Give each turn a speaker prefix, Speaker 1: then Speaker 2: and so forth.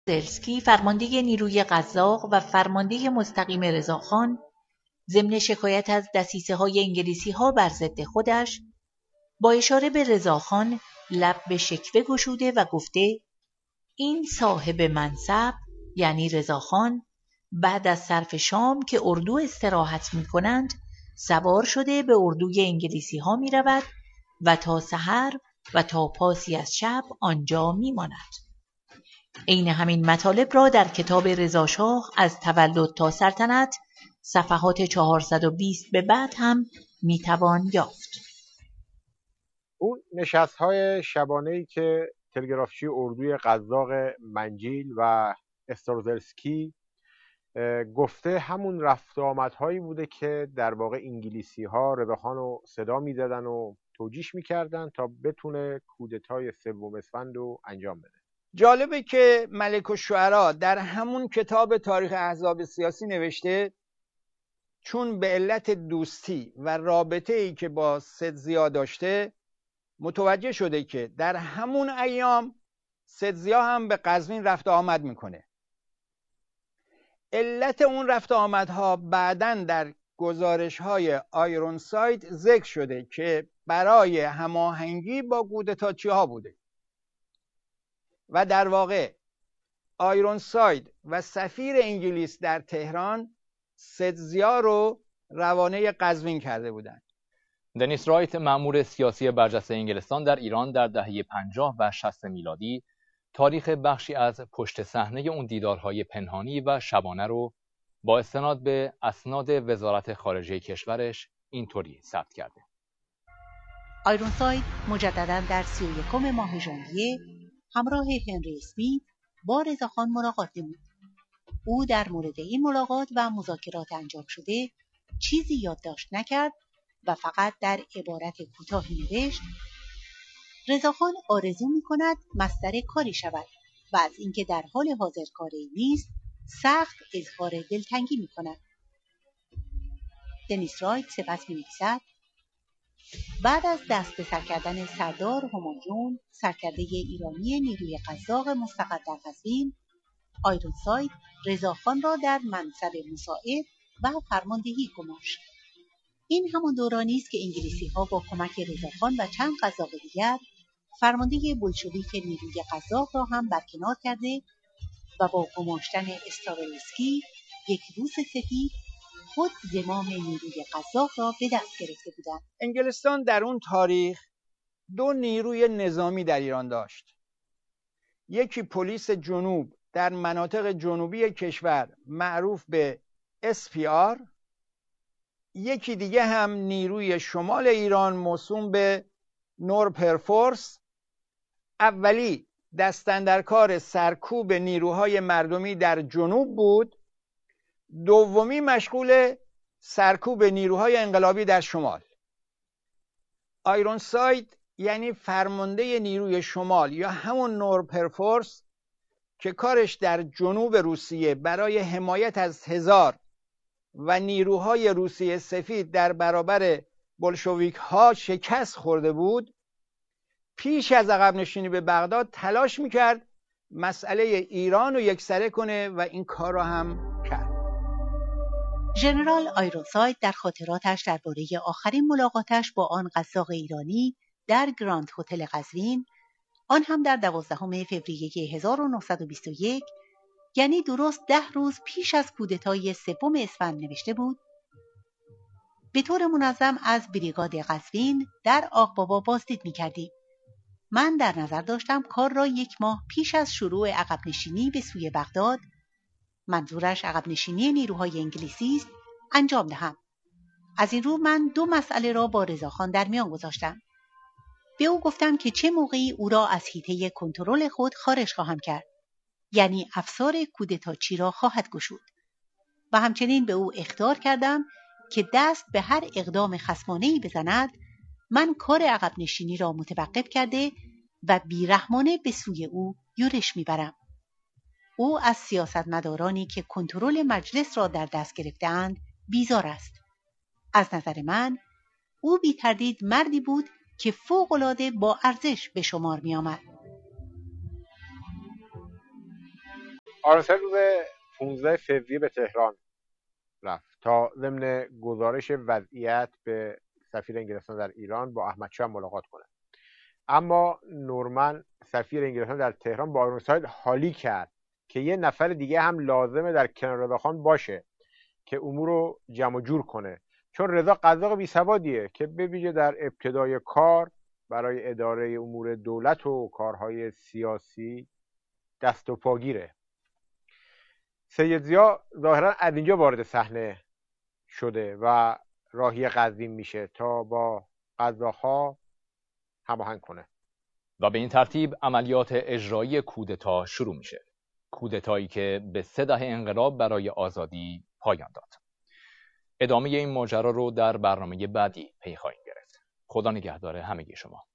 Speaker 1: زلسکی فرمانده نیروی قزاق و فرمانده مستقیم رضاخان ضمن شکایت از دسیسه‌های انگلیسی‌ها بر ضد خودش با اشاره به رضاخان لب به شکوه گشوده و گفته این صاحب منصب یعنی رضاخان بعد از صرف شام که اردو استراحت می کنند سوار شده به اردوی انگلیسی‌ها می رود و تا سحر و تا پاسی از شب آنجا می ماند. عین همین مطالب را در کتاب رضاشاه از تولد تا سلطنت صفحات 420 به بعد هم می توان یافت.
Speaker 2: اون نشست‌های شبانه‌ای که تلگرافچی اردوی قزاق منجیل و استروزلسکی گفته همون رفت و آمدهایی بوده که در واقع انگلیسی‌ها رضاخان رو صدا می‌زدن و توجیش می‌کردن تا بتونه کودتای 3 اسفند رو انجام بده.
Speaker 3: جالبه که ملک الشعرا در همون کتاب تاریخ احزاب سیاسی نوشته چون به علت دوستی و رابطه‌ای که با سدزیا داشته متوجه شده که در همون ایام سدزیا هم به قزوین رفت و آمد میکنه. علت اون رفت و آمدها بعداً در گزارش‌های آیرونساید ذکر شده که برای هماهنگی با کودتاچی‌ها بوده و در واقع آیرونساید و سفیر انگلیس در تهران سدزیا رو روانه قزوین کرده بودند.
Speaker 4: دنیس رایت مأمور سیاسی برجسته انگلستان در ایران در دهه 50 و 60 میلادی تاریخ بخشی از پشت صحنه اون دیدارهای پنهانی و شبانه رو با استناد به اسناد وزارت خارجه کشورش اینطوری ثبت کرده.
Speaker 1: آیرونساید مجددا در 31 ماه ژانویه همراه هنری اسمیت با رضاخان ملاقات نمود. او در مورد این ملاقات و مذاکرات انجام شده چیزی یادداشت نکرد و فقط در عبارت کوتاهی نوشت رضاخان آرزو می‌کند مصدر کاری شود و از اینکه در حال حاضر کاری نیست سخت اظهار دلتنگی می‌کند. دنیس رایت سپس می‌نویسد بعد از دست به سر کردن سردار همایون سرکرده ایرانی نیروی قزاق مستقر در قزوین، آیرونساید رضاخان را در منصب مساعد و فرماندهی گماشت. این همان دورانی است که انگلیسی‌ها با کمک رضاخان و چند قزاق دیگر فرمانده بولشویک نیروی قزاق را هم برکنار کرده و با گماشتن استارولسکی یک روس سفید خود زمام نیروی قزاق را به دست گرفته بودند.
Speaker 3: انگلستان در اون تاریخ 2 نیروی نظامی در ایران داشت. یکی پلیس جنوب در مناطق جنوبی کشور معروف به SPR، یکی دیگه هم نیروی شمال ایران موسوم به نورپرفورس. اولی دستاندرکار سرکوب نیروهای مردمی در جنوب بود، دومی مشغول سرکوب نیروهای انقلابی در شمال. آیرونساید یعنی فرمانده نیروی شمال یا همون نورپرفورس که کارش در جنوب روسیه برای حمایت از هزار و نیروهای روسیه سفید در برابر بولشویک ها شکست خورده بود، پیش از عقب نشینی به بغداد تلاش میکرد مسئله ایران رو یکسره کنه و این کار رو هم کرد.
Speaker 1: ژنرال آیرونساید در خاطراتش درباره آخرین ملاقاتش با آن قزاق ایرانی در گراند هتل قزوین، آن هم در 12 فوریه 1921، یعنی درست 10 روز پیش از کودتای 3 اسفند نوشته بود: به طور منظم از بریگاد قزوین در آقبابا بازدید می‌کردیم. من در نظر داشتم کار را 1 ماه پیش از شروع عقب نشینی به سوی بغداد، منظورش عقب نشینی نیروهای انگلیسی است، انجام دهم. از این رو من 2 مسئله را با رضاخان در میان گذاشتم. به او گفتم که چه موقعی او را از حیطه کنترل خود خارج خواهم کرد، یعنی افسار کودتاچی را خواهد گشود، و همچنین به او اخطار کردم که دست به هر اقدام خصمانه‌ای بزند من کار عقب نشینی را متوقف کرده و بیرحمانه به سوی او یورش میبرم. او از سیاستمدارانی که کنترل مجلس را در دست گرفته‌اند بیزار است. از نظر من او بی تردید مردی بود که فوق‌العاده با ارزش به شمار می آمد.
Speaker 2: آرونساید روز 15 فوریه به تهران رفت تا ضمن گزارش وضعیت به سفیر انگلستان در ایران با احمدشاه ملاقات کنه. اما نورمن سفیر انگلستان در تهران با آرونساید حالی کرد که یه نفر دیگه هم لازمه در کنار رضاخان باشه که امور رو جمع جور کنه، چون رضا قزاق بیسوادیه که به ویژه در ابتدای کار برای اداره امور دولت و کارهای سیاسی دست و پاگیره. سید ضیا ظاهرا از اینجا وارد صحنه شده و راهی قزوین میشه تا با قزاق‌ها هماهنگ کنه
Speaker 4: و به این ترتیب عملیات اجرایی کودتا شروع میشه. کودتایی که به 3 دهه انقلاب برای آزادی پایان داد. ادامه این ماجرا رو در برنامه بعدی پی خواهیم گرفت. خدا نگهدار همگی شما.